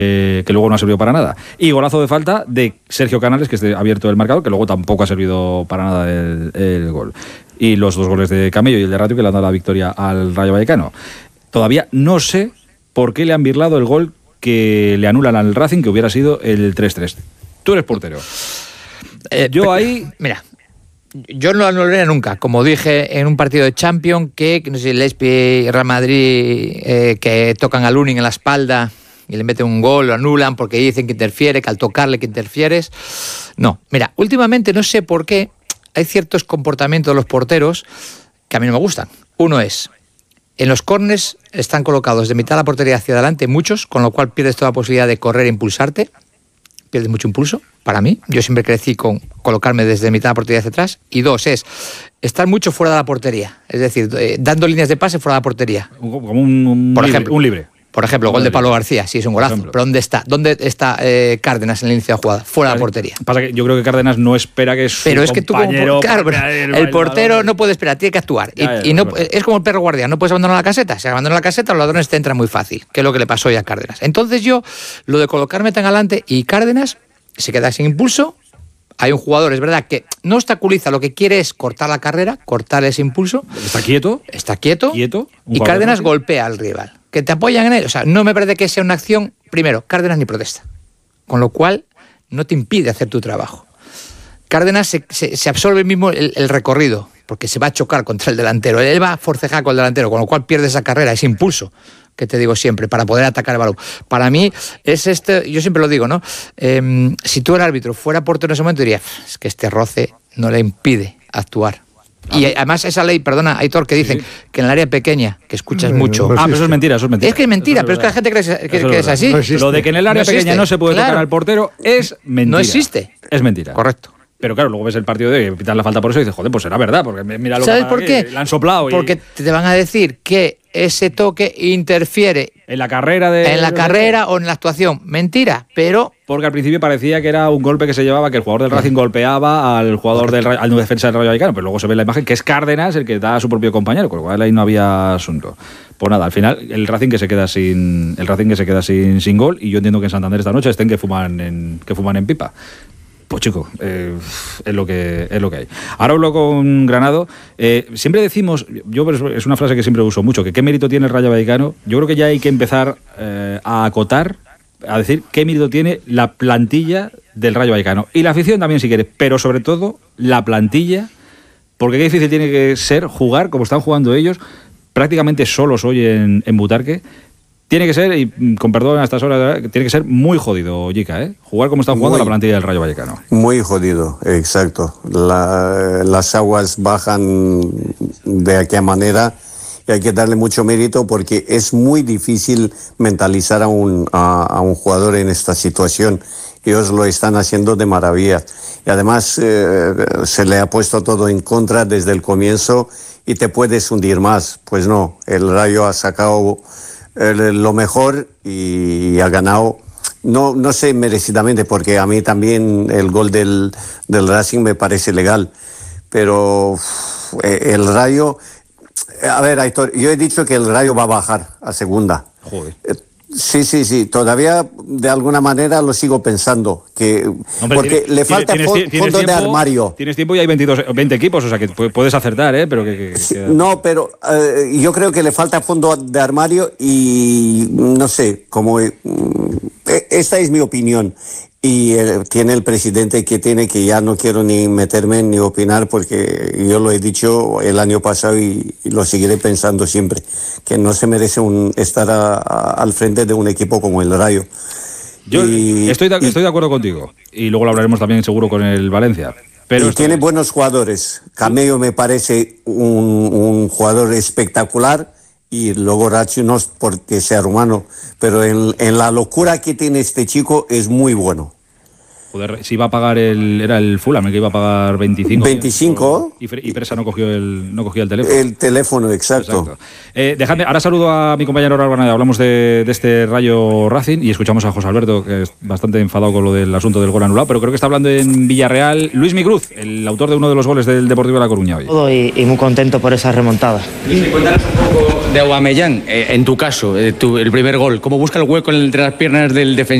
que luego no ha servido para nada. Y golazo de falta de Sergio Canales, que esté abierto el marcador, que luego tampoco ha servido para nada el gol. Y los 2 goles de Camello y el de Rato, que le han dado la victoria al Rayo Vallecano. Todavía no sé por qué le han birlado el gol que le anulan al Racing, que hubiera sido el 3-3. Tú eres portero. Yo ahí... Mira, yo no lo anularía nunca. Como dije en un partido de Champions, que no sé si el Lespi y Real Madrid, que tocan a Lunin en la espalda y le meten un gol, lo anulan porque dicen que interfiere, que al tocarle que interfieres. No, mira, últimamente no sé por qué hay ciertos comportamientos de los porteros que a mí no me gustan. Uno es, en los córners están colocados de mitad de la portería hacia adelante muchos, con lo cual pierdes toda posibilidad de correr e impulsarte. Pierdes mucho impulso, para mí. Yo siempre crecí con colocarme desde mitad de la portería hacia atrás. Y 2 es estar mucho fuera de la portería. Es decir, dando líneas de pase fuera de la portería. Como un por libre, ejemplo, un libre. Por ejemplo, gol de Pablo García, sí, es un golazo. Pero ¿dónde está? ¿Dónde está Cárdenas en el inicio de la jugada? Fuera de la portería. Pasa que yo creo que Cárdenas no espera que su pero es que tú compañero... Claro, el portero no puede esperar, tiene que actuar. Y no, es como el perro guardián, no puedes abandonar la caseta. Si abandonas la caseta, los ladrones te entran muy fácil, que es lo que le pasó hoy a Cárdenas. Entonces yo, lo de colocarme tan adelante y Cárdenas se queda sin impulso. Hay un jugador, es verdad, que no obstaculiza, lo que quiere es cortar la carrera, cortar ese impulso. Está quieto. Y Cárdenas golpea al rival. Que te apoyan en él. O sea, no me parece que sea una acción. Primero, Cárdenas ni protesta. Con lo cual, no te impide hacer tu trabajo. Cárdenas se absorbe mismo el recorrido, porque se va a chocar contra el delantero. Él va a forcejar con el delantero, con lo cual pierde esa carrera, ese impulso que te digo siempre, para poder atacar el balón. Para mí, es yo siempre lo digo, ¿no? Si tú, el árbitro, fuera portero en ese momento, diría, es que este roce no le impide actuar. Y además esa ley, perdona, Aitor, que dicen que en el área pequeña, que escuchas mucho... pero eso es mentira, Es que es mentira, pero es que la gente cree que es así. Lo de que en el área pequeña no se puede tocar al portero es mentira. No existe. Es mentira. Correcto. Pero claro, luego ves el partido de pitar la falta por eso y dices, joder, pues será verdad, porque mira lo ¿Sabes por qué? Le han soplado. Porque te van a decir que ese toque interfiere en la carrera o en la actuación. Mentira, pero... Porque al principio parecía que era un golpe que se llevaba, que el jugador del Racing golpeaba al jugador al defensa del Rayo Vallecano, pero luego se ve la imagen que es Cárdenas el que da a su propio compañero, con lo cual ahí no había asunto. Pues nada, al final el Racing que se queda sin gol, y yo entiendo que en Santander esta noche estén que fuman en pipa. Pues chico, es lo que hay. Ahora hablo con Granado. Siempre decimos, es una frase que siempre uso mucho, que qué mérito tiene el Rayo Vallecano. Yo creo que ya hay que empezar a acotar, a decir qué mérito tiene la plantilla del Rayo Vallecano. Y la afición también, si quieres, pero sobre todo la plantilla, porque qué difícil tiene que ser jugar, como están jugando ellos, prácticamente solos hoy en Butarque. Tiene que ser, y con perdón a estas horas, tiene que ser muy jodido, Yica, ¿eh? Jugar como está jugando la plantilla del Rayo Vallecano. Muy jodido, exacto. Las aguas bajan de aquella manera y hay que darle mucho mérito porque es muy difícil mentalizar a un jugador en esta situación. Ellos lo están haciendo de maravilla. Y además se le ha puesto todo en contra desde el comienzo y te puedes hundir más. Pues no, el Rayo ha sacado lo mejor y ha ganado, no sé merecidamente, porque a mí también el gol del Racing me parece legal, pero el Rayo, a ver, Aitor, yo he dicho que el Rayo va a bajar a segunda. Joder. Sí, todavía de alguna manera lo sigo pensando, porque le falta fondo de armario. Tienes tiempo y hay 20 equipos, o sea que puedes acertar, pero No, pero yo creo que le falta fondo de armario y no sé, esta es mi opinión. Y tiene el presidente que ya no quiero ni meterme ni opinar porque yo lo he dicho el año pasado y lo seguiré pensando siempre, que no se merece estar al frente de un equipo como el Rayo. Yo estoy de acuerdo contigo y luego lo hablaremos también seguro con el Valencia. Pero tiene buenos jugadores. Camello me parece un jugador espectacular. Y luego Racho no es porque sea rumano, pero en la locura que tiene este chico es muy bueno. Joder, si iba a pagar era el Fulham el que iba a pagar 25. 25. Y Presa no cogía el teléfono. El teléfono, exacto. Dejadme, ahora saludo a mi compañero Raúl Granada, hablamos de este Rayo Racing y escuchamos a José Alberto, que es bastante enfadado con lo del asunto del gol anulado, pero creo que está hablando en Villarreal Luis Micruz, el autor de uno de los goles del Deportivo de La Coruña hoy. Y muy contento por esa remontada. Luis, cuéntanos un poco de Aubameyang, en tu caso, el primer gol, cómo busca el hueco entre las piernas del defensor